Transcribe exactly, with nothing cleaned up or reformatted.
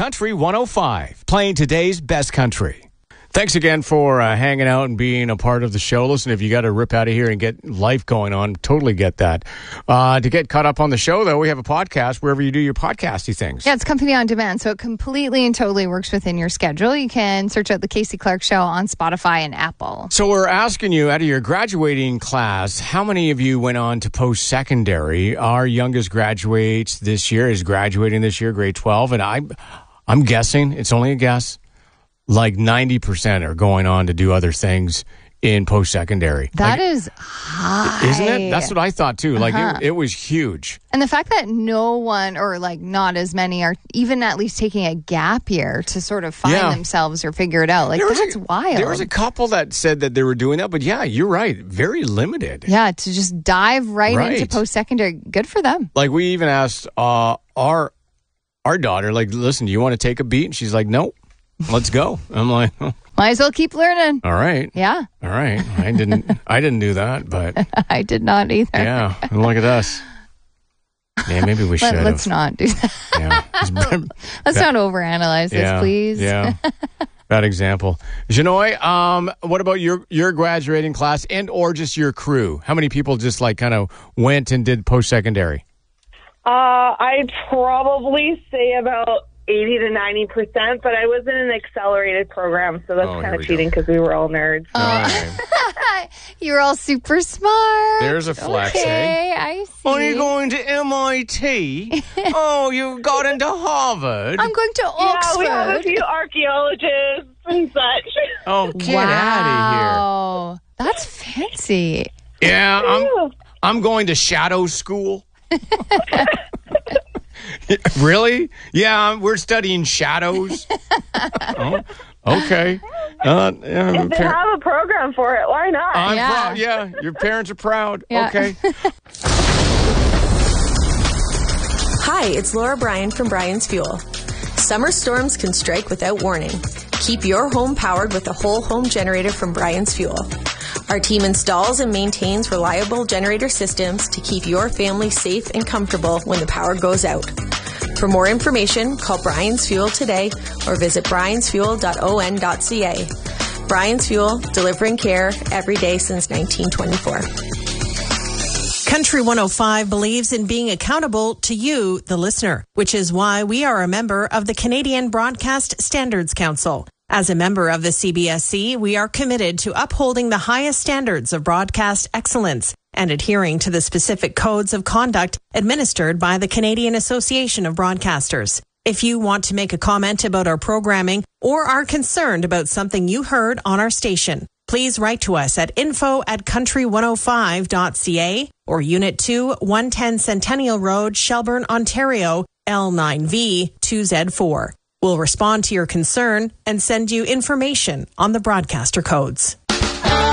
Country one oh five, playing today's best country. Thanks again for uh, hanging out and being a part of the show. Listen, if you got to rip out of here and get life going on, totally get that. Uh, to get caught up on the show, though, we have a podcast wherever you do your podcasty things. Yeah, it's Company on Demand, so it completely and totally works within your schedule. You can search out The Casey Clark Show on Spotify and Apple. So we're asking you, out of your graduating class, how many of you went on to post-secondary? Our youngest graduates this year, is graduating this year, grade twelve, and I, I'm guessing, it's only a guess, like ninety percent are going on to do other things in post-secondary. That like, is high. Isn't it? That's what I thought, too. Like, uh-huh. it, it was huge. And the fact that no one, or like not as many, are even at least taking a gap year to sort of find yeah. themselves or figure it out. Like, that's a, wild. There was a couple that said that they were doing that, but yeah, you're right. Very limited. Yeah, to just dive right, right. into post-secondary. Good for them. Like, we even asked uh, our our daughter, like, listen, do you want to take a beat? And she's like, nope. Let's go. I'm like, oh. Might as well keep learning. All right. Yeah. All right. I didn't. I didn't do that, but I did not either. Yeah. And look at us. Yeah, maybe we should. Let, let's not do that. Yeah. Let's not overanalyze this, yeah, please. Yeah. Bad example. Janoy, um, what about your your graduating class and or just your crew? How many people just like kind of went and did post secondary? Uh, I'd probably say about eighty to ninety percent, but I was in an accelerated program, so that's oh, kind of cheating because we were all nerds. Uh, you were all super smart. There's a flex, okay, eh? I see. Are you going to M I T? Oh, you got into Harvard? I'm going to Oxford. Yeah, we have a few archaeologists and such. Oh, get wow. out of here. That's fancy. Yeah, I'm, I'm going to shadow school. Really? Yeah, we're studying shadows. Oh, okay. Uh, yeah, if they par- have a program for it, why not? I'm yeah. proud. Yeah, your parents are proud. Yeah. Okay. Hi, it's Laura Bryan from Bryan's Fuel. Summer storms can strike without warning. Keep your home powered with a whole home generator from Bryan's Fuel. Our team installs and maintains reliable generator systems to keep your family safe and comfortable when the power goes out. For more information, call Bryan's Fuel today or visit bryans fuel dot o n dot c a. Bryan's Fuel, delivering care every day since nineteen twenty-four. Country one oh five believes in being accountable to you, the listener, which is why we are a member of the Canadian Broadcast Standards Council. As a member of the C B S C, we are committed to upholding the highest standards of broadcast excellence and adhering to the specific codes of conduct administered by the Canadian Association of Broadcasters. If you want to make a comment about our programming or are concerned about something you heard on our station, please write to us at info at country one oh five dot c a or Unit two, one ten Centennial Road, Shelburne, Ontario, L nine V two Z four. We'll respond to your concern and send you information on the broadcaster codes.